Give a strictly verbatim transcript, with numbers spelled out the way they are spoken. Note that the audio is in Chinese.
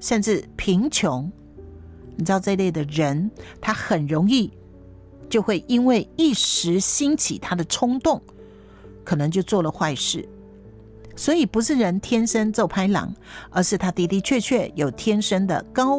甚至贫穷，你知道这类的人他很容易就会因为一时兴起他的冲动，可能就做了坏事。所以不是人天生做歹人，而是他的的确确有天生的高